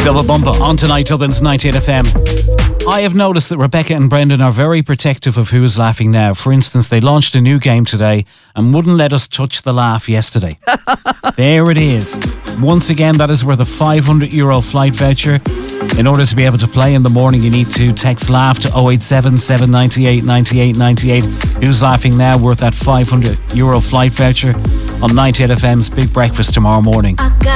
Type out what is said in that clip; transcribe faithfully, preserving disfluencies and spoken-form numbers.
Silva Bumba on tonight, Dublin's ninety-eight F M. I have noticed that Rebecca and Brendan are very protective of who is laughing now. For instance, they launched a new game today and wouldn't let us touch the laugh yesterday. There it is. Once again, that is worth a five hundred euro flight voucher. In order to be able to play in the morning, you need to text laugh to oh eight seven, seven nine eight, nine eight nine eight. Who's laughing now? Worth that five hundred euro flight voucher on ninety-eight F M's Big Breakfast tomorrow morning.